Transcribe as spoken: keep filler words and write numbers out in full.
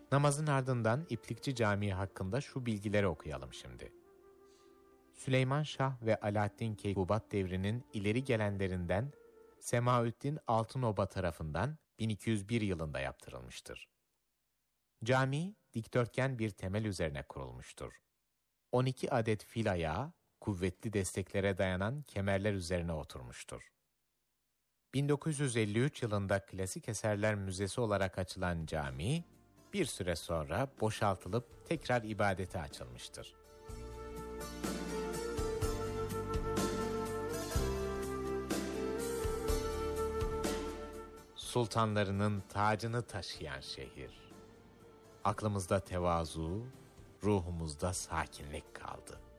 Namazın ardından İplikçi Camii hakkında şu bilgileri okuyalım şimdi. Süleyman Şah ve Alaaddin Keykubat devrinin ileri gelenlerinden Semaüddin Altınoba tarafından bin iki yüz bir yılında yaptırılmıştır. Cami dikdörtgen bir temel üzerine kurulmuştur. on iki adet fil ayağı, kuvvetli desteklere dayanan kemerler üzerine oturmuştur. bin dokuz yüz elli üç yılında Klasik Eserler Müzesi olarak açılan cami, bir süre sonra boşaltılıp tekrar ibadete açılmıştır. Sultanlarının tacını taşıyan şehir. Aklımızda tevazu, ruhumuzda sakinlik kaldı.